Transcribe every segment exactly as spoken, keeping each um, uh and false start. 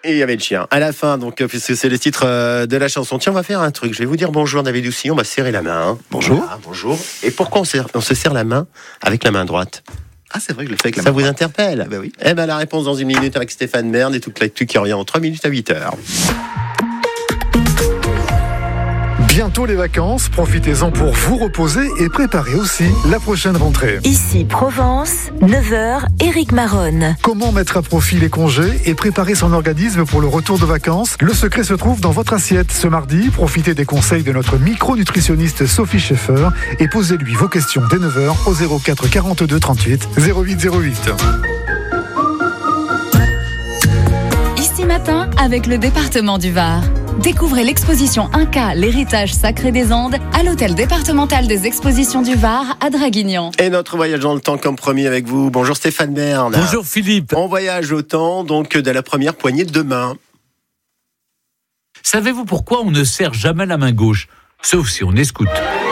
Et il y avait le chien. À la fin, donc, puisque c'est le titre de la chanson. Tiens, on va faire un truc. Je vais vous dire bonjour, David Doucy. On va serrer la main. Hein. Bonjour. Voilà, bonjour. Et pourquoi on, serre, on se serre la main avec la main droite? Ah, c'est vrai que je le fais avec la Ça main vous droite. interpelle? Ben oui. Eh ben, la réponse dans une minute avec Stéphane Bern et toute l'actu qui revient en trois minutes à huit heures. Bientôt les vacances, profitez-en pour vous reposer et préparer aussi la prochaine rentrée. Ici Provence, neuf heures, Éric Maronne. Comment mettre à profit les congés et préparer son organisme pour le retour de vacances? Le secret se trouve dans votre assiette. Ce mardi, profitez des conseils de notre micronutritionniste Sophie Schaeffer et posez-lui vos questions dès neuf heures au zéro quatre quarante-deux trente-huit zéro huit zéro huit. Ici Matin avec le département du Var. Découvrez l'exposition Inca, l'héritage sacré des Andes à l'hôtel départemental des expositions du Var à Draguignan. Et notre voyage dans le temps comme promis avec vous. Bonjour Stéphane Bern. Bonjour Philippe. On voyage au temps donc de la première poignée de main. Savez-vous pourquoi on ne serre jamais la main gauche? Sauf si on est scout.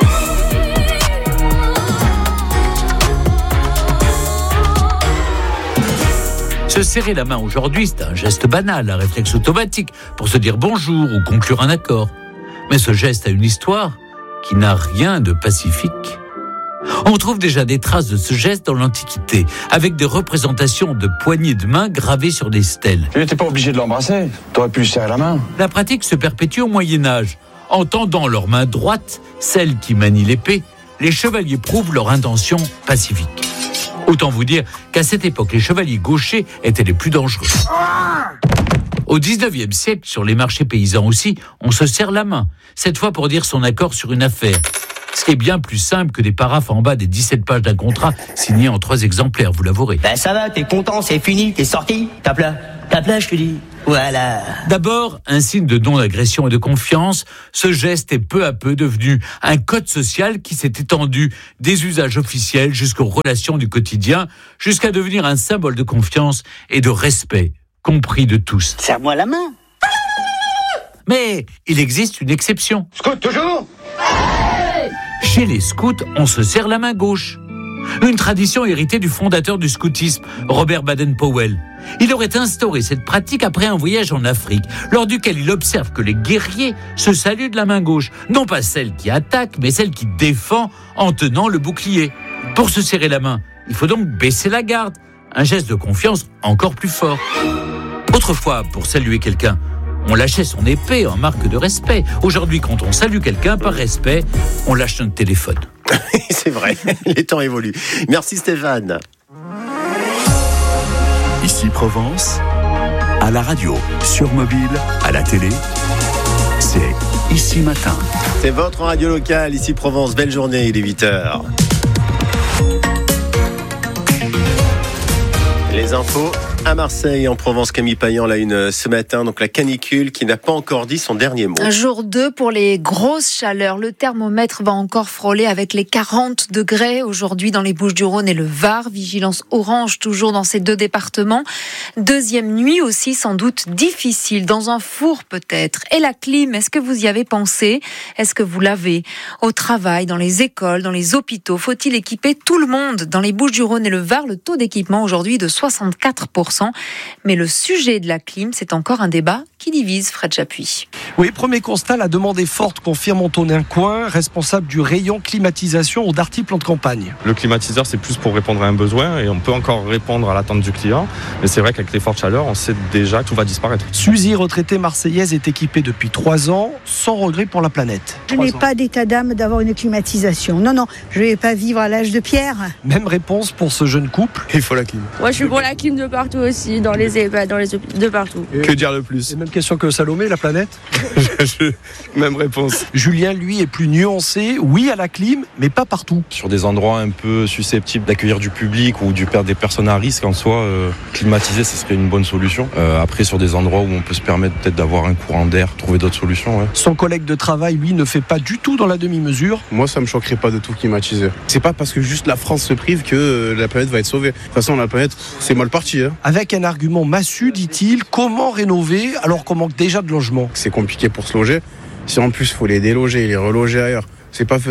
Se serrer la main aujourd'hui, c'est un geste banal, un réflexe automatique pour se dire bonjour ou conclure un accord. Mais ce geste a une histoire qui n'a rien de pacifique. On trouve déjà des traces de ce geste dans l'Antiquité, avec des représentations de poignées de main gravées sur des stèles. Tu n'étais pas obligé de l'embrasser, t'aurais pu lui serrer la main. La pratique se perpétue au Moyen-Âge. En tendant leur main droite, celle qui manie l'épée, les chevaliers prouvent leur intention pacifique. Autant vous dire qu'à cette époque, les chevaliers gauchers étaient les plus dangereux. Au dix-neuvième siècle, sur les marchés paysans aussi, on se serre la main, cette fois pour dire son accord sur une affaire. Ce qui est bien plus simple que des paraphes en bas des dix-sept pages d'un contrat signé en trois exemplaires, vous l'avouerez. Ben ça va, t'es content, c'est fini, t'es sorti, tape là, tape là, je te dis. Voilà. D'abord, un signe de non-agression et de confiance, ce geste est peu à peu devenu un code social qui s'est étendu des usages officiels jusqu'aux relations du quotidien, jusqu'à devenir un symbole de confiance et de respect, compris de tous. Serre-moi la main. Mais il existe une exception. Scout toujours. Chez les scouts, on se serre la main gauche. Une tradition héritée du fondateur du scoutisme, Robert Baden-Powell. Il aurait instauré cette pratique après un voyage en Afrique, lors duquel il observe que les guerriers se saluent de la main gauche, non pas celle qui attaque, mais celle qui défend en tenant le bouclier. Pour se serrer la main, il faut donc baisser la garde, un geste de confiance encore plus fort. Autrefois, pour saluer quelqu'un, on lâchait son épée en marque de respect. Aujourd'hui, quand on salue quelqu'un par respect, on lâche notre téléphone. C'est vrai, les temps évoluent. Merci Stéphane. Ici Provence, à la radio, sur mobile, à la télé, c'est Ici Matin. C'est votre radio locale, ici Provence. Belle journée, il est huit heures. Les infos à Marseille, en Provence. Camille Payan, la une ce matin. Donc la canicule qui n'a pas encore dit son dernier mot. Jour deux pour les grosses chaleurs. Le thermomètre va encore frôler avec les quarante degrés aujourd'hui dans les Bouches-du-Rhône et le Var. Vigilance orange toujours dans ces deux départements. Deuxième nuit aussi sans doute difficile, dans un four peut-être. Et la clim, est-ce que vous y avez pensé? Est-ce que vous l'avez? Au travail, dans les écoles, dans les hôpitaux, faut-il équiper tout le monde? Dans les Bouches-du-Rhône et le Var, le taux d'équipement aujourd'hui de soixante-quatre pour cent. Mais le sujet de la clim, c'est encore un débat qui divise. Fred Chapuis. Oui, premier constat, la demande est forte, confirme Antonin Coin, responsable du rayon climatisation au Darty Plan de Campagne. Le climatiseur, c'est plus pour répondre à un besoin et on peut encore répondre à l'attente du client. Mais c'est vrai qu'avec les fortes chaleurs, on sait déjà que tout va disparaître. Suzy, retraitée marseillaise, est équipée depuis trois ans, sans regret pour la planète. Je n'ai pas d'état d'âme d'avoir une climatisation. Non, non, je ne vais pas vivre à l'âge de pierre. Même réponse pour ce jeune couple. Il faut la clim. Moi, je suis pour la clim de partout aussi, dans les EHPAD, dans les de partout. Et que dire le plus? Et même question que Salomé, la planète. Même réponse. Julien, lui, est plus nuancé. Oui à la clim, mais pas partout. Sur des endroits un peu susceptibles d'accueillir du public ou du, des personnes à risque en soi, euh, climatiser, ce serait une bonne solution. Euh, après, sur des endroits où on peut se permettre peut-être d'avoir un courant d'air, trouver d'autres solutions. Ouais. Son collègue de travail, lui, ne fait pas du tout dans la demi-mesure. Moi, ça me choquerait pas de tout climatiser. C'est pas parce que juste la France se prive que euh, la planète va être sauvée. De toute façon, la planète, c'est mal parti. Hein. Avec un argument massu, dit-il, comment rénover alors qu'on manque déjà de logement? C'est compliqué pour se loger. Si en plus il faut les déloger et les reloger ailleurs, c'est pas faisable.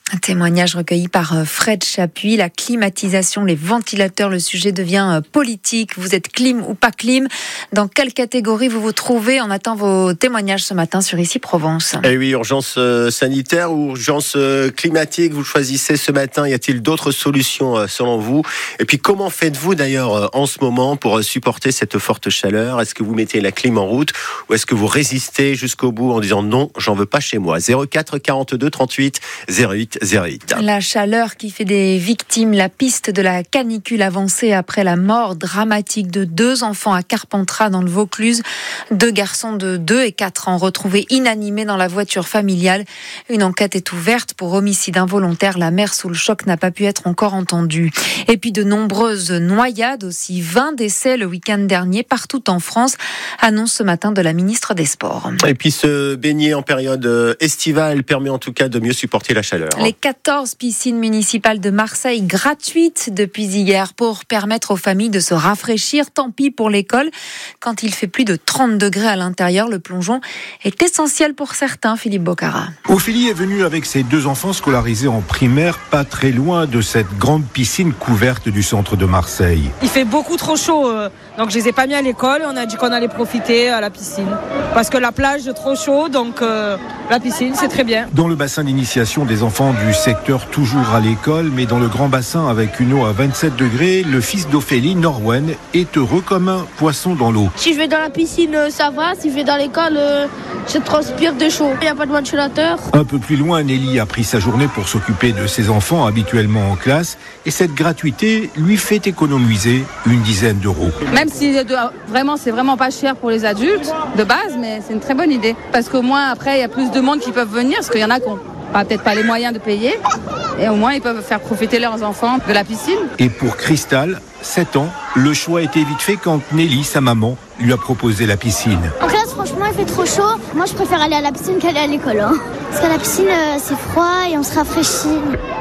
Un témoignage recueilli par Fred Chapuis. La climatisation, les ventilateurs, le sujet devient politique. Vous êtes clim ou pas clim? Dans quelle catégorie vous vous trouvez? On attend vos témoignages ce matin sur Ici Provence. Eh oui, urgence sanitaire ou urgence climatique, vous choisissez ce matin. Y a-t-il d'autres solutions selon vous? Et puis comment faites-vous d'ailleurs en ce moment pour supporter cette forte chaleur? Est-ce que vous mettez la clim en route ou est-ce que vous résistez jusqu'au bout en disant non, j'en veux pas chez moi? zéro quatre quarante-deux trente-huit zéro huit zéro huit. La chaleur qui fait des victimes, la piste de la canicule avancée après la mort dramatique de deux enfants à Carpentras dans le Vaucluse. Deux garçons de deux et quatre ans retrouvés inanimés dans la voiture familiale. Une enquête est ouverte pour homicide involontaire. La mère sous le choc n'a pas pu être encore entendue. Et puis de nombreuses noyades aussi. vingt décès le week-end dernier partout en France, annonce ce matin de la ministre des Sports. Et puis se baigner en période estivale permet en tout cas de mieux supporter la chaleur. Les quatorze piscines municipales de Marseille gratuites depuis hier pour permettre aux familles de se rafraîchir. Tant pis pour l'école. Quand il fait plus de trente degrés à l'intérieur, le plongeon est essentiel pour certains, Philippe Bocara. Ophélie est venue avec ses deux enfants scolarisés en primaire, pas très loin de cette grande piscine couverte du centre de Marseille. Il fait beaucoup trop chaud, donc je les ai pas mis à l'école. On a dit qu'on allait profiter à la piscine. Parce que la plage est trop chaud, donc euh, la piscine, c'est très bien. Dans le bassin d'initiation des enfants du secteur, toujours à l'école, mais dans le grand bassin avec une eau à vingt-sept degrés, le fils d'Ophélie, Norwen, est heureux comme un poisson dans l'eau. Si je vais dans la piscine, ça va. Si je vais dans l'école, je transpire de chaud. Il n'y a pas de ventilateur. Un peu plus loin, Nelly a pris sa journée pour s'occuper de ses enfants habituellement en classe. Et cette gratuité lui fait économiser une dizaine d'euros. Même si vraiment, c'est vraiment pas cher pour les adultes de base, mais c'est une très bonne idée. Parce qu'au moins, après, il y a plus de monde qui peuvent venir, parce qu'il y en a qui n'ont peut-être pas les moyens de payer. Et au moins, ils peuvent faire profiter leurs enfants de la piscine. Et pour Cristal, sept ans, le choix a été vite fait quand Nelly, sa maman, lui a proposé la piscine. En classe, franchement, il fait trop chaud. Moi, je préfère aller à la piscine qu'aller à l'école. Hein. Parce qu'à la piscine, euh, c'est froid et on se rafraîchit.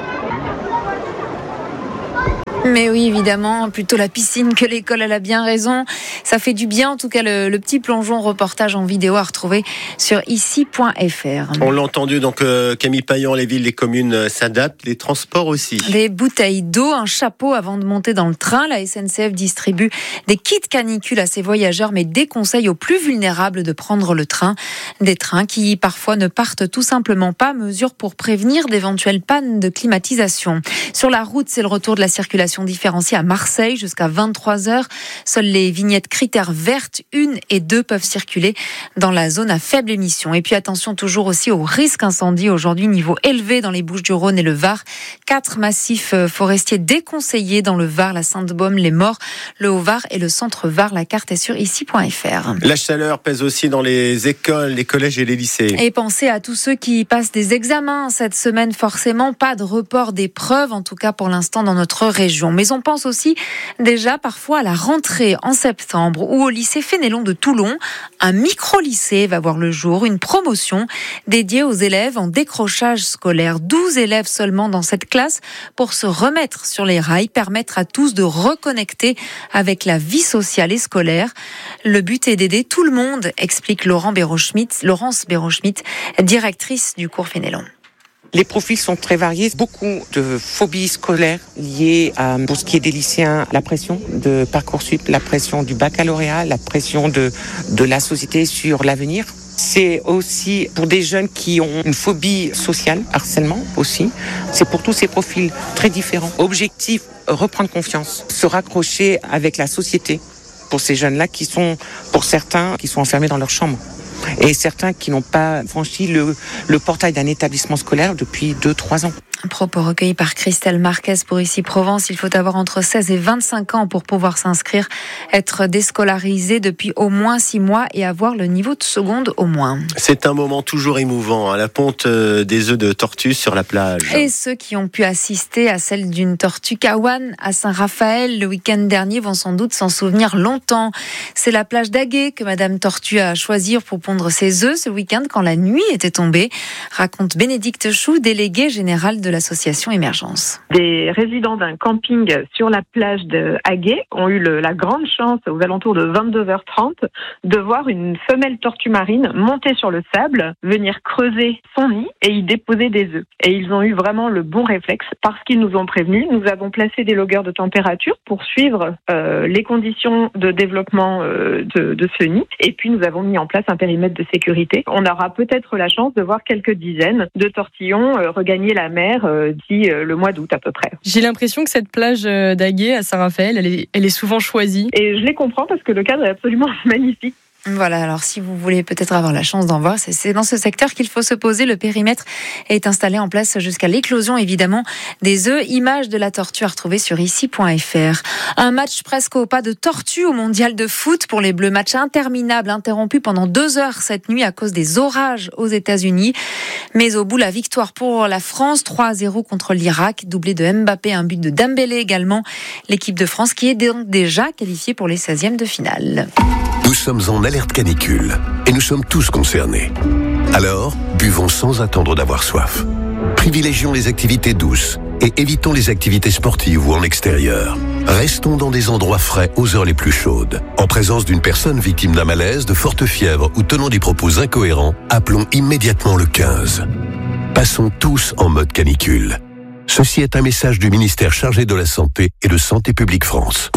Mais oui, évidemment, plutôt la piscine que l'école, elle a bien raison. Ça fait du bien, en tout cas, le, le petit plongeon reportage en vidéo à retrouver sur ici point f r. On l'a entendu, donc euh, Camille Payan, les villes, les communes euh, s'adaptent, les transports aussi. Les bouteilles d'eau, un chapeau avant de monter dans le train. La S N C F distribue des kits canicules à ses voyageurs, mais déconseille aux plus vulnérables de prendre le train. Des trains qui, parfois, ne partent tout simplement pas, mesure pour prévenir d'éventuelles pannes de climatisation. Sur la route, c'est le retour de la circulation différenciée à Marseille jusqu'à vingt-trois heures. Seules les vignettes critères vertes une et deux peuvent circuler dans la zone à faible émission. Et puis attention toujours aussi au risque incendie. Aujourd'hui, niveau élevé dans les Bouches-du-Rhône et le Var. Quatre massifs forestiers déconseillés dans le Var, la Sainte-Baume, les Maures, le Haut-Var et le Centre-Var. La carte est sur ici point f r. La chaleur pèse aussi dans les écoles, les collèges et les lycées. Et pensez à tous ceux qui passent des examens cette semaine. Forcément, pas de report d'épreuves, en tout cas pour l'instant dans notre région. Mais on pense aussi déjà parfois à la rentrée en septembre où au lycée Fénélon de Toulon, un micro-lycée va voir le jour, une promotion dédiée aux élèves en décrochage scolaire. douze élèves seulement dans cette classe pour se remettre sur les rails, permettre à tous de reconnecter avec la vie sociale et scolaire. Le but est d'aider tout le monde, explique Laurent Béraud-Schmitt, Laurence Béraud-Schmitt, directrice du cours Fénélon. Les profils sont très variés. Beaucoup de phobies scolaires liées à, pour ce qui est des lycéens, la pression de Parcoursup, la pression du baccalauréat, la pression de, de la société sur l'avenir. C'est aussi pour des jeunes qui ont une phobie sociale, harcèlement aussi. C'est pour tous ces profils très différents. Objectif, reprendre confiance, se raccrocher avec la société pour ces jeunes-là qui sont, pour certains, qui sont enfermés dans leur chambre. Et certains qui n'ont pas franchi le, le portail d'un établissement scolaire depuis deux trois ans. Un propos recueilli par Christelle Marquez pour Ici Provence. Il faut avoir entre seize et vingt-cinq ans pour pouvoir s'inscrire, être déscolarisé depuis au moins six mois et avoir le niveau de seconde au moins. C'est un moment toujours émouvant, à la ponte des œufs de tortue sur la plage. Et ceux qui ont pu assister à celle d'une tortue kawan à Saint-Raphaël le week-end dernier vont sans doute s'en souvenir longtemps. C'est la plage d'Aguet que Madame Tortue a choisi pour pondre ses œufs ce week-end quand la nuit était tombée, raconte Bénédicte Chou, déléguée générale de de l'association Émergence. Des résidents d'un camping sur la plage de Haguet ont eu le, la grande chance, aux alentours de vingt-deux heures trente, de voir une femelle tortue marine monter sur le sable, venir creuser son nid et y déposer des œufs. Et ils ont eu vraiment le bon réflexe parce qu'ils nous ont prévenus. Nous avons placé des logueurs de température pour suivre euh, les conditions de développement euh, de, de ce nid. Et puis nous avons mis en place un périmètre de sécurité. On aura peut-être la chance de voir quelques dizaines de tortillons euh, regagner la mer euh, d'ici euh, le mois d'août à peu près. J'ai l'impression que cette plage d'Haguet à Saint-Raphaël, elle est, elle est souvent choisie. Et je les comprends parce que le cadre est absolument magnifique. Voilà, alors si vous voulez peut-être avoir la chance d'en voir, c'est, c'est dans ce secteur qu'il faut se poser. Le périmètre est installé en place jusqu'à l'éclosion, évidemment, des œufs. Image de la tortue à retrouver sur ici point f r. Un match presque au pas de tortue au mondial de foot pour les Bleus. Match interminable, interrompu pendant deux heures cette nuit à cause des orages aux États-Unis. Mais au bout, la victoire pour la France, trois à zéro contre l'Irak, doublé de Mbappé, un but de Dembélé également. L'équipe de France qui est donc déjà qualifiée pour les seizièmes de finale. Nous sommes en alerte canicule et nous sommes tous concernés. Alors, buvons sans attendre d'avoir soif. Privilégions les activités douces et évitons les activités sportives ou en extérieur. Restons dans des endroits frais aux heures les plus chaudes. En présence d'une personne victime d'un malaise, de forte fièvre ou tenant des propos incohérents, appelons immédiatement le quinze. Passons tous en mode canicule. Ceci est un message du ministère chargé de la Santé et de Santé publique France.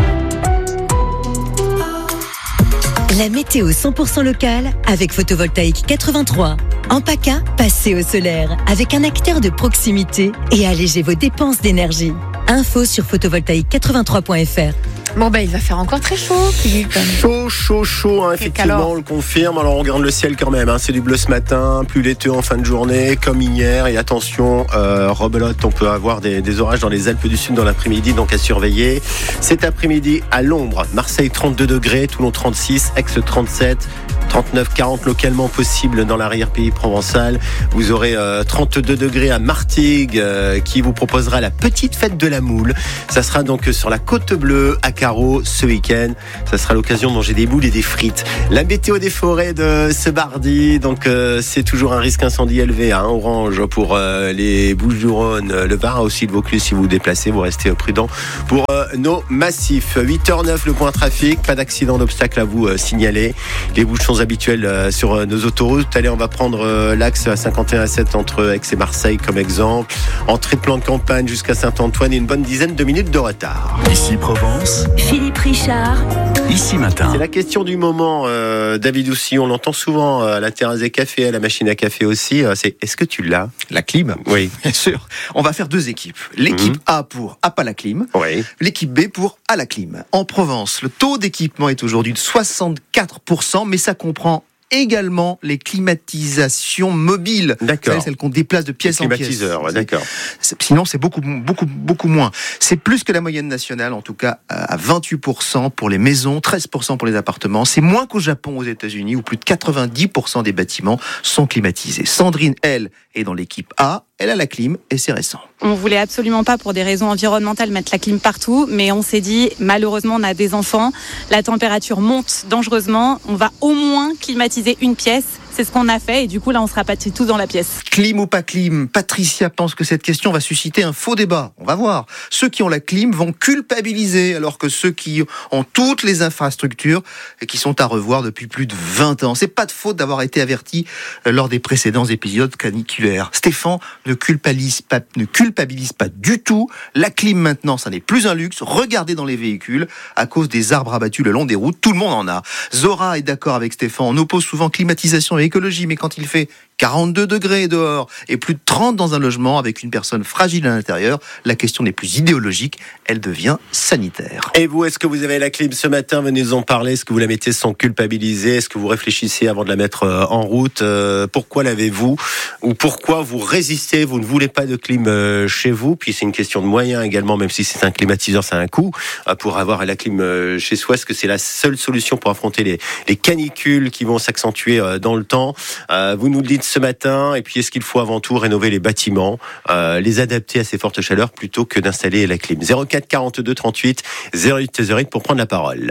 La météo cent pour cent locale avec Photovoltaïque quatre-vingt-trois. En PACA, passez au solaire avec un acteur de proximité et allégez vos dépenses d'énergie. Info sur photovoltaïque quatre-vingt-trois point f r. Bon ben il va faire encore très chaud, Philippe. Chaud, chaud, chaud, hein, effectivement, on le confirme. Alors on regarde le ciel quand même, hein. C'est du bleu ce matin, plus laiteux en fin de journée, comme hier. Et attention, euh, rebelote, on peut avoir des, des orages dans les Alpes du Sud dans l'après-midi, donc à surveiller. Cet après-midi à l'ombre, Marseille trente-deux degrés, Toulon trente-six, Aix trente-sept, trente-neuf quarante localement possible dans l'arrière-pays provençal. Vous aurez euh, trente-deux degrés à Martigues euh, qui vous proposera la petite fête de la moule. Ça sera donc sur la Côte Bleue à Carreau ce week-end. Ça sera l'occasion de manger des moules et des frites. La météo des forêts de ce mardi, donc euh, c'est toujours un risque incendie élevé, hein, orange pour euh, les Bouches-du-Rhône, le Var, aussi le Vaucluse. Si vous vous déplacez, vous restez prudent pour euh, nos massifs. huit heures neuf le point trafic, pas d'accident d'obstacle à vous euh, signaler. Les bouchons habituels euh, sur euh, nos autoroutes. Allez, on va prendre euh, l'axe cinquante et un à sept entre Aix et Marseille comme exemple. Entrée de plan de campagne jusqu'à Saint-Antoine et une bonne dizaine de minutes de retard. Ici Provence, Philippe Richard. Ici Matin. C'est la question du moment, euh, David Houssy. On l'entend souvent euh, à la terrasse des cafés, à la machine à café aussi. Euh, c'est est-ce que tu l'as ? La clim ? Oui. Bien sûr. On va faire deux équipes. L'équipe mmh. A pour A pas la clim. Oui. L'équipe B pour A la clim. En Provence, le taux d'équipement est aujourd'hui de soixante-quatre pour cent, mais ça comprend également les climatisations mobiles. D'accord. Vous savez, celles qu'on déplace de pièce en pièce. Climatiseurs, ouais, d'accord. Sinon, c'est beaucoup, beaucoup, beaucoup moins. C'est plus que la moyenne nationale, en tout cas à vingt-huit pour cent pour les maisons, treize pour cent pour les appartements. C'est moins qu'au Japon, aux États-Unis, où plus de quatre-vingt-dix pour cent des bâtiments sont climatisés. Sandrine, elle, est dans l'équipe A. Elle a la clim et c'est récent. On voulait absolument pas, pour des raisons environnementales, mettre la clim partout, mais on s'est dit, malheureusement, on a des enfants, la température monte dangereusement, on va au moins climatiser une pièce. C'est ce qu'on a fait et du coup là on se rapatrie tous dans la pièce. Clim ou pas clim, Patricia pense que cette question va susciter un faux débat. On va voir. Ceux qui ont la clim vont culpabiliser alors que ceux qui ont toutes les infrastructures et qui sont à revoir depuis plus de vingt ans. C'est pas de faute d'avoir été averti lors des précédents épisodes caniculaires. Stéphane ne culpabilise pas, ne culpabilise pas du tout. La clim maintenant, ça n'est plus un luxe. Regardez dans les véhicules à cause des arbres abattus le long des routes. Tout le monde en a. Zora est d'accord avec Stéphane. On oppose souvent climatisation et écologie, mais quand il fait quarante-deux degrés dehors et plus de trente dans un logement avec une personne fragile à l'intérieur, la question n'est plus idéologique, elle devient sanitaire. Et vous, est-ce que vous avez la clim ce matin ? Venez en parler. Est-ce que vous la mettez sans culpabiliser ? Est-ce que vous réfléchissez avant de la mettre en route ? euh, Pourquoi l'avez-vous ? Ou pourquoi vous résistez ? Vous ne voulez pas de clim chez vous ? Puis c'est une question de moyens également, même si c'est un climatiseur, ça a un coût. Pour avoir la clim chez soi, est-ce que c'est la seule solution pour affronter les, les canicules qui vont s'accentuer dans le temps ? euh, Vous nous le dites ce matin. Et puis est-ce qu'il faut avant tout rénover les bâtiments, euh, les adapter à ces fortes chaleurs plutôt que d'installer la clim ? Zéro quatre quarante-deux trente-huit zéro huit zéro huit pour prendre la parole.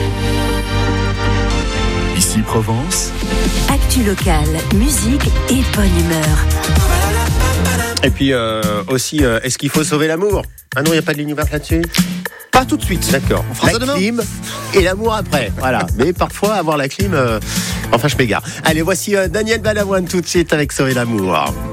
Ici Provence. Actu locale, musique et bonne humeur. Et puis euh, aussi, euh, est-ce qu'il faut sauver l'amour? Ah non, il n'y a pas de ligne ouverte là-dessus? Pas tout de suite. D'accord. On fera la ça demain. clim et l'amour après. Voilà. Mais parfois, avoir la clim... euh... Enfin, je m'égare. Allez, voici euh, Daniel Balavoine tout de suite avec Sauver l'amour.